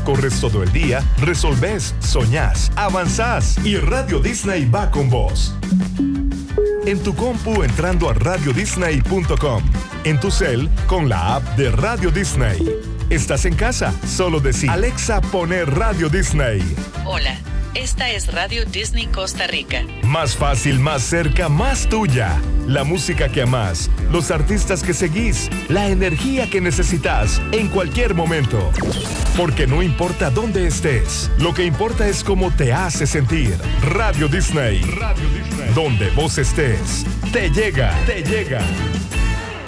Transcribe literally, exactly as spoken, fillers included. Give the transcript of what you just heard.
corres todo el día, resolvés, soñás, avanzás y Radio Disney va con vos. En tu compu entrando a radio disney punto com. En tu cel con la app de Radio Disney. Estás en casa, solo decir Alexa, poner Radio Disney. Hola, esta es Radio Disney Costa Rica. Más fácil, más cerca, más tuya. La música que amás, los artistas que seguís, la energía que necesitas en cualquier momento. Porque no importa dónde estés, lo que importa es cómo te hace sentir. Radio Disney. Radio Disney. Donde vos estés, te llega, te llega.